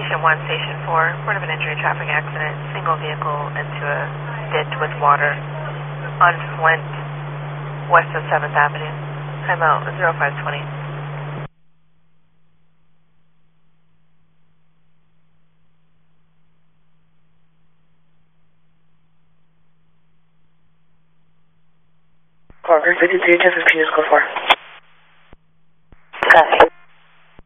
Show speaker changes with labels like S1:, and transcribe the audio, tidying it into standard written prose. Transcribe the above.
S1: Station 1, Station 4, report of an injury traffic accident, single vehicle into a ditch with water on Flint, west of 7th Avenue. Timeout 0520.
S2: Corporate 53, Justice Peters, go for.
S3: Copy.